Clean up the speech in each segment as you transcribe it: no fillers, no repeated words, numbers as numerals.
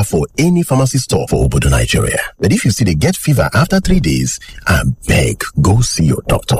for any pharmacy store for Obodo, Nigeria. But if you still get fever after 3 days, I beg, go see your doctor.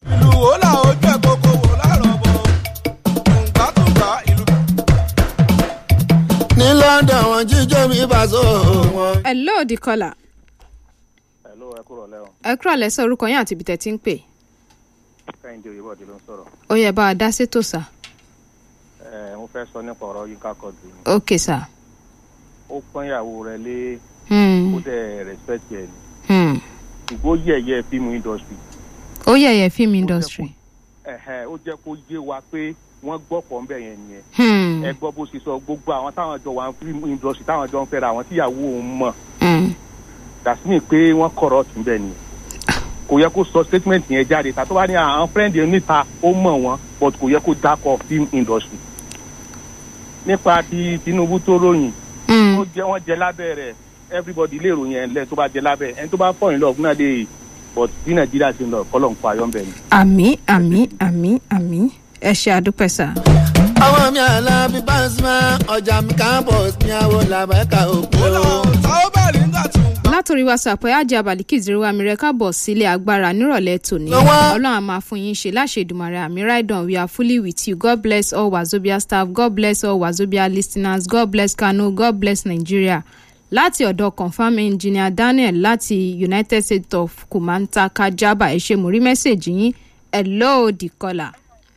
Hello, the caller. Hello, ẹ kúrọ̀lẹ́ sọ orúkọ yín àti ibi tẹ́ ti ń pè. Kẹ́hìndé Oyèbọ̀dé ló ń sọ̀rọ̀. Ó yẹ bá a dá sétò sà. Mo fẹ́ sọ nípa ọ̀rọ̀ Yínká Quadri. Okay sà. Ó pọ́n ìyàwó rẹ̀ lé ó dẹ̀ respect ẹ̀ ni. Ṣùgbọ́n ó yẹ̀yẹ́ fíìmù industry. Ó yẹ̀yẹ́ fíìmù industry. Ó jẹ́ kó yé wa pé wọ́n gbọ́ pọ̀ ńbẹ̀ yẹn nìyẹn. Ẹ gbọ́ bó ṣe sọ gbogbo àwọn táwọn jọ wà fíìmù industry táwọn jọ ń fẹ́ra àwọn tíyàwó òun mọ̀. Dàsímì pé wọ́n corrupt ńbẹ̀ nìyẹn. Kò yẹ kó sọ statement yẹn jáde ta tó bá ní àwọn friend yẹn níta ó mọ̀ wọ́n but kò yẹ kó dákọ̀ film industry. Nípa ti Tinubu tó ròyìn wọ́n jẹ lábẹ́ rẹ̀ everybody lè ròyìn ẹ̀ tó bá jẹ lábẹ́ ẹni tó bá fall in love náà lè but bí Nàìjíríà ti ń lọ kọ́lọ̀ ń pa ayọ́ ń bẹ̀ ni. Àmín ẹ ṣe àdúpẹ́ sà. Àwọn mi àlá bí Pasuma ọjà mi campus ní àwọn làbẹ́ka òkú. Látòrí WhatsApp ẹ ajá Baliki Ziriwa mi rẹ káàbọ̀ sílé agbára nírọ̀lẹ́ tòní. Ọlọ́run á máa fún yín ṣe láṣẹ Èdùmàrè àmì Raidan, we are fully with you. God bless all Wazobia staff, God bless all Wazobia listeners, God bless Kano, God bless Nigeria. Láti ọ̀dọ̀ confirm engineer Daniel láti United States of Kumanta Kajaba ẹ ṣé mo rí mẹ́sẹ̀jì yín. Hello the caller.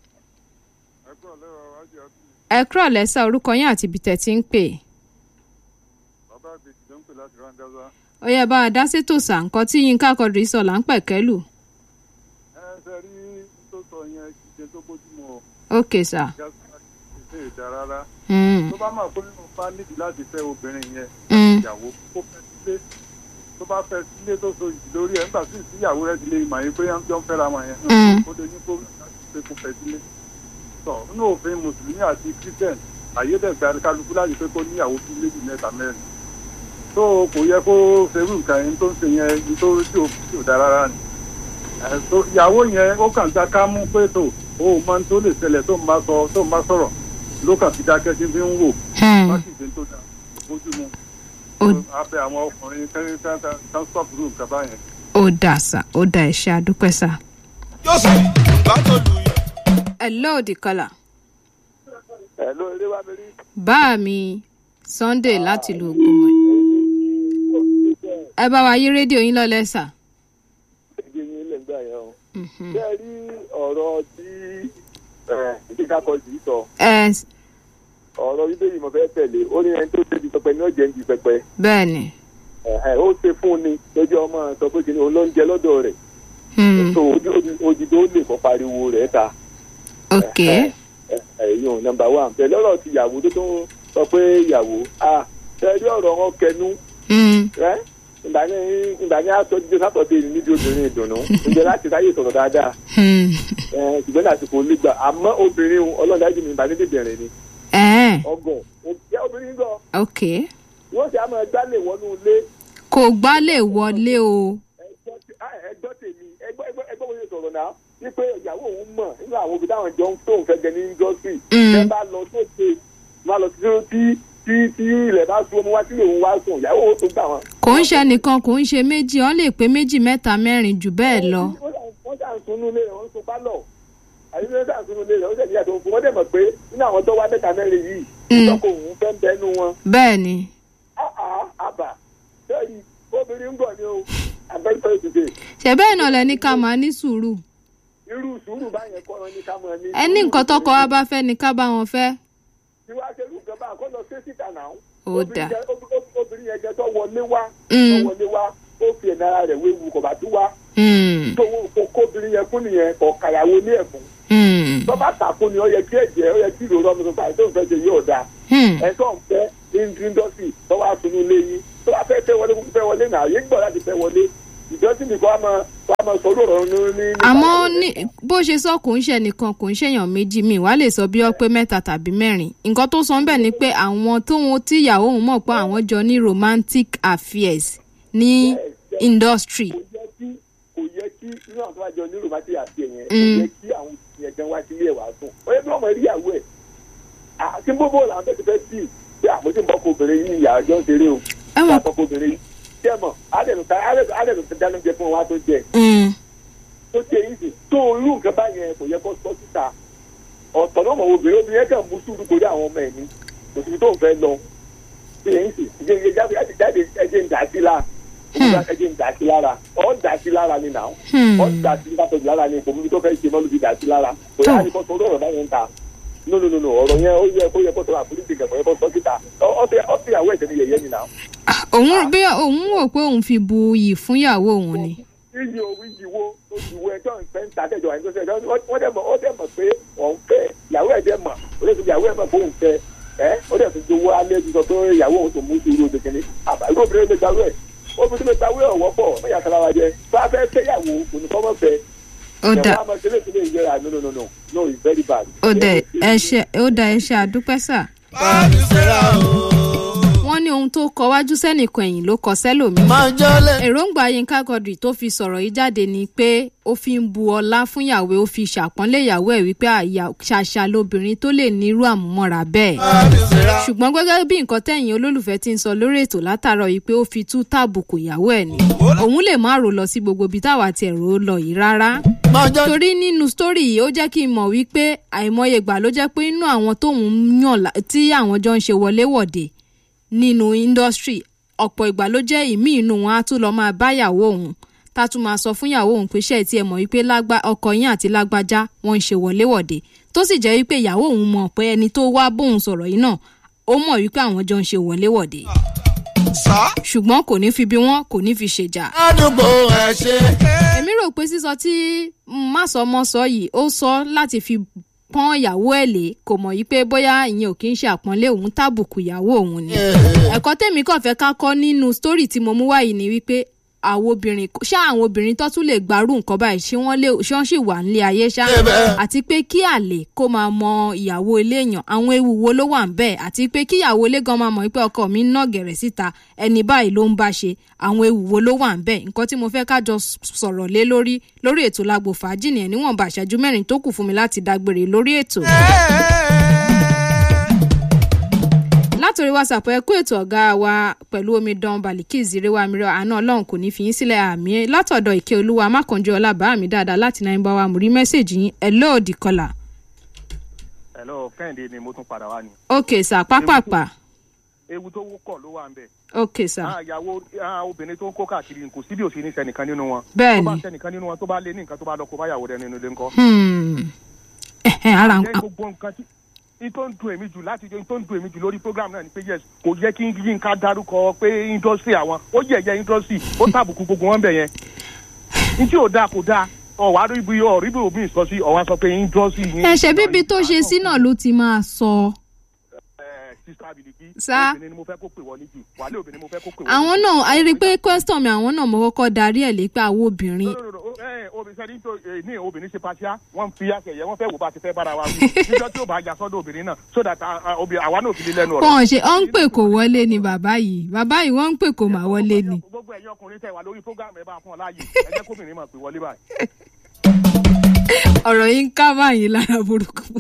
Ẹ kúrọ̀lẹ́ sá orúkọ yín àti ibi tẹ́ ti ń pè. Bàbá àbèjì ló ń pè láti Rangaza. Ó yẹ bá a dá sétò sà nǹkan tí Yínká Quadri sọ là ń pẹ̀kẹ́lù. Ṣe rí tó sọ yẹn kì í ṣe tó bójúmu o. Okay sà. Ṣe ìdá rárá. Tó bá máa kó nínú bá nídìí láti fẹ́ obìnrin yẹn ìyàwó kó fẹ́ sílé tó bá fẹ́ sílé tó so ìdí lórí ẹ̀ nígbà tí ìyàwó rẹ̀ ti lè mọ̀ yín pé yẹn jọ ń fẹ́ra wọn yẹn. Ó lè ní kó láti pé kó fẹ́ sílé. Sọ nínú òfin Mùsùlùmí àti Christian àyédègbà kálukú láti pé kó níyàwó bí méjì mẹ́ta mẹ́rin. Tó kò yẹ kó ṣerú nǹkan yẹn tó ń ṣe yẹn nítorí tí ò dára rárá ni. Ìyàwó yẹn ó kàn gbá ká mú pé tó o mọ tó lè ṣẹlẹ̀ tó ń bá sọ̀rọ̀ ló kàn fi dákẹ́ tí fi ń wò. Má sì ṣe tó dáa bójúmu. Abẹ́ àwọn ọkùnrin kan sọ̀rọ̀ nǹkan báyẹn. Ó dà sà ó dà ẹ ṣé àdúpẹ́ sà. Yóò sì bá tó lù yín. Hello the caller. Hello ilé wa mi rí. Bá mi Sunday láti lu Ògbómọ̀. Ẹ bá wa yí rédíò yín lọ́lẹ̀ sà. Ẹgbẹ́ yín lè gbà yẹn o. Ṣé ẹ rí ọ̀rọ̀ tí Yínká Quadri sọ? Ọ̀rọ̀ Bíbélì mo fẹ́ tẹ̀lé ó ní ẹni tó débi pẹpẹ ní ọ̀jẹ̀ ń di pẹpẹ. Bẹ́ẹ̀ni. Ó ṣe fún ni lójú ọmọ sọ pé kí ni olóúnjẹ lọ́dọ̀ rẹ̀. So ojúdó lè kọ́ pariwo rẹ̀ ta. Okay. Ẹ̀yìn number one pẹ̀lú ọ̀rọ̀ ti ìyàwó tó tún sọ pé ìyàwó ṣẹ́rí ọ̀rọ̀ wọn kẹnu ìgbà ní àtọ́jú sátọ̀dé níbi obìnrin ìdùnnú ìjẹ́ láti ráyè sọ̀rọ̀ dáadáa ṣùgbọ́n àsìkò lè gbà àmọ́ obìnrin ọlọ́dájú mi ìgbà ní bìbẹ̀rẹ̀ ni ọgọ̀ òjẹ́ obìnrin gan. Okay. wọ́n ṣe àmọ́ gbálẹ̀ wọnú ilé. Kò gbálẹ̀ wọlé o. ẹgbọ́ tèmi ẹgbọ́ wo ṣe sọ̀rọ̀ náà wípé ìyàwó òun mọ̀ nínú àwọn òbí táwọn jọ ń tóun fẹ́ jẹ ní indọ́sírì. ẹ bá lọ sóde máa lọ tí ilẹ̀ bá sún ọmọ wá sílé òun wá sùn ìyàwó ó tó gbà wọn. Kò ń ṣe nìkan kò ń ṣe méjì wọ́n lè pé méjì mẹ́ta mẹ́rin jù bẹ́ẹ̀ lọ. wọ́n ṣà ń sunú ilé rẹ̀ wọ́n ń sun pálọ̀ àyíṣẹ́ ṣà ń sunú ilé rẹ̀ wọ́n ṣẹ̀dí àtọ̀ fún wọ́n dẹ̀ mọ̀ pé nínú àwọn tó wá mẹ́ta mẹ́rin yìí ìtọ́kọ̀ òun fẹ́ ń bẹnu wọn. Bẹ́ẹ̀ni. Àbà sẹ́yìn obìnrin ń bọ̀ ni o àbẹ́fẹ́ ìdíje. Ṣé bẹ́ẹ̀ náà lẹ ní ká máa ní sùúrù? Irú sùúrù báyẹn kọ́ ni ká máa ní. Ẹni nǹkan tọkọ wa bá fẹ́ ni ká bá wọn fẹ́. Tí wàá ṣe irúgbọ́n bá kọ́ lọ sí síta náà. Ó dà. Obìnrin yẹn jẹ́ tó wọlé wá ó fi ẹ̀nà ara rẹ̀ wéwu kò bá tú wá. Tó kóbìnrin yẹn fún nìyẹn kò kàyàwó ní ẹ̀fún. Tó bá tàkùn ni ó yẹ kí ẹ̀jẹ̀ ó yẹ kí ìrora ọmọ tuntun àìsàn ìfẹ́ ṣe yóò dáa. Ẹ̀tọ́ ń fẹ́ indọ́sì tó wá sunú ilé yín tó wá fẹ́ wọlé náà yé gbọ́ láti fẹ́ wọlé ìjọsìn nìkan wá máa sọ lóòrọ̀ ní. Àmọ́ bó ṣe sọ kò ń ṣe nìkan kò ń ṣèyàn méjì mi wá lè sọ bí ọ pé mẹ́ta tàbí mẹ́rin nǹkan tó sọ ń bẹ̀ ni pé àwọn tí ìyàwó òun mọ̀ pé àwọn jọ ní romantic affairs ní industry. Kò yẹ kí inú àwọn tó wá jọ ní romantic affairs yẹn kò yẹ kí àwọn yẹn gan wá sílé ẹ̀ wá sùn ó yẹ kí wọ́n mọ̀ rí ìyàwó ẹ̀ àti gbogbo làwọn tó ti fẹ́ sí bí àmọ́ tí mo kọ obìnrin yìí ìyá ọjọ́ ń ṣeré o àtọ́ kọ obìnrin yìí jẹ́ mọ̀ adẹ̀nu dáná jẹ fún wa tó jẹ tó jẹ yìí sì tó irú nǹkan báyẹn kò yẹ kó sọ síta ọ̀tọ̀ náà mọ̀ obìnrin yẹn kàn mú sùúrù torí àwọn ọmọ ẹ̀ ní kò síbi tó ń fẹ́ lọ ṣe yìí sì jáde ẹjẹ̀ ń dà sí la ẹjẹ̀ ń dà sí lára ọ̀ dà sí lára ni nà ọ̀ dà sí lára ni kò mú tó fẹ́ ṣe mọ́ lóbi dà sí lára kò yá ni kò sọ ọ̀rọ̀ báyẹn ta no ọ̀rọ̀ yẹn ó yẹ kó sọ àforíjì kẹfọ yẹ kó sọ síta ọtí ìyàwó ẹ̀jẹ̀ ni yẹ̀yẹ́ ni nà. òun wò pé òun fi bu iyì fún ìyàwó òun ni. iyì wo oṣù ẹjọ́ ìfẹ́ ń ta tẹ̀jọ́ àìsàn ẹjọ́ ó dẹ̀ mọ̀ pé òun fẹ́ ìyàwó ẹ̀jẹ̀ mọ̀ ó dẹ̀ fi ìyàwó ẹ̀ mọ̀ pé òun fẹ́ ó dẹ̀ fi jowó alẹ́ ti sọ pé ìyàwó òun tó mú sí irú òdòdó ní àbáyé obìnrin lè gbàwé obìnrin lè gbàwé ọ̀wọ́ pọ̀ mẹ́yà sára wa jẹ bá a fẹ́ fẹ́yàwó kò ní kọ́ mọ́ fẹ́ ó dà no it's very bad. ó dà ẹṣẹ àdúpẹ́ sà. wọ́n ní ohun tó kọ wájú sẹ́nìkan ẹ̀yìn ló kọ sẹ́lòmí. èròǹgbà Yínká Quadri tó fi sọ̀rọ̀ yìí jáde ni pé ó fi ń bu ọlá fún ìyàwó ó fi ṣàpọ́nlé ìyàwó ẹ̀ wípé ṣàṣà lobìnrin tó lè nírú àmúmọ́ra bẹ́ẹ̀. ṣùgbọ́n gẹ́gẹ́ bí nǹkan tẹ̀yìn olólùfẹ́ ti ń sọ lórí ètò látàárọ̀ yìí pé ó fi tú tàbùkù ìyàwó ẹ̀ ni òun lè má rò lọ sí gbogbo ibi táwa ti ẹ̀rọ lọ yìí rárá. torí nínú sítórì yìí ó jẹ́ kí n mọ̀ wípé àìmọye ìgbà ló jẹ́ pé inú àwọn tóun yàn tí àwọn jọ ń ṣe wọléwọ̀de nínú industry ọ̀pọ̀ ìgbà ló jẹ́ ìmí inú wọn á tún lọ máa bá ìyàwó òun tá tún máa sọ fún ìyàwó òun pé ṣe tí ẹ mọ̀ wípé ọkọ yín àti lágbájá wọ́n ń ṣe wọléwọ̀de tó sì jẹ́ wípé ìyàwó òun mọ̀ pé ẹni tó wá bóun sọ̀rọ̀ yìí náà ó mọ̀ wípé àwọn jọ ń ṣe wọléwọ̀de ṣùgbọ́n kò ní fi bí wọ́n kò ní fi ṣèjà. àdúgbò ẹ ṣe. èmi rò pé sísọ tí másọmọsọ yìí ó sọ láti fi pọ́n ìyàwó ẹ̀ lé kò mọ̀ yí pé bóyá ìyẹn ò kí ń ṣe àpọ́nlé òun tàbùkù ìyàwó òun ni. ẹ̀kọ́ tèmi kàn fẹ́ ká kọ́ nínú sítórì tí mo mú wáyìí ni wípé àwọn obìnrin tó tún lè gbárù nǹkan báyìí ṣé wọ́n sì wà nílé ayé ṣá àti pé kí àlè kó máa mọ ìyàwó ilé èèyàn àwọn ewu wo ló wà ń bẹ́ẹ̀ àti pé kí ìyàwó ilé gan máa mọ̀ pé ọkọ mi ń ná gẹ̀rẹ̀ síta ẹni báyìí ló ń bá ṣe àwọn ewu wo ló wà ń bẹ́ẹ̀ nǹkan tí mo fẹ́ ká jọ sọ̀rọ̀ lé lórí ètò lágbo fàájì nìyẹn níwọ̀nba ìṣẹ́jú 4 tó kù fún mi láti dágbére lórí ètò. látòrí whatsapp ẹ kú ètò ọ̀gá wa pẹ̀lú omidan Balikis Irewa mìíràn àná ọlọ́run kò ní fi yín sílẹ̀ àmì látọ̀dọ̀ ìké olúwa mákànjú ọlá bá mi dáadáa láti náà ń bá wa mú rí mẹ́sẹ̀jì yín hello dìkọlà. hello kẹ́hìndé ni mo tún padà wá ni. ok sà pápápá. ewu tó wọ́pọ̀ ló wà ń bẹ̀. ok sà. àyàwó obìnrin tó ń kó káàkiri kò sí bí òsì ní sẹ́nìkan nínú wọn. bẹ́ẹ̀ni tó bá sẹ́nìkan nínú wọn tó bá lé ní nǹkan tó bá lọ kó bá yàwó rẹ̀ nínú ilé ńkọ́. ara ń tó ń dùn èmi jù lórí program náà ni pé yes kò yẹ kí n ká dárúkọ pé industry àwọn ó yẹ̀yẹ́ industry ó tàbùkù gbogbo wọn bẹ̀ yẹn ní tí ò dáa kò dáa ọ̀wá ríbi òbí sọ sí ọ̀wá sọ pé industry yín. ẹ̀ṣẹ̀ bíbi tó ṣe sí náà ló ti máa sọ. sá obìnrin ni mo fẹ́ kó pè wọlé jù wàlẹ́ obìnrin mo fẹ́ kó pè wọlé. àwọn náà a rí i pé question mi àwọn náà mo kọ́kọ́ darí ẹ̀ lé pé àwọn obìnrin. obìnrin ṣe pàṣẹ wọ́n fi àṣẹyẹ wọ́n fẹ́ wò bá ti fẹ́ bára wa wí níjọ́ tí ó bá yà sọ́dọ̀ obìnrin náà so that àwa náà fi lé lẹ́nu ọ̀rọ̀. wọ́n ṣe ọ́ ń pè kó wọlé ni bàbá yìí wọ́n ń pè kó máa wọlé ni. gbogbo ẹ̀yin ọkùnrin tẹ́ wà lórí program ẹ̀ bá fún ọ láàyè ẹ jẹ́ kóbìnrin máa pè wọlé báyìí. ọ̀rọ̀ yìí ń ká báyìí lára burúkú.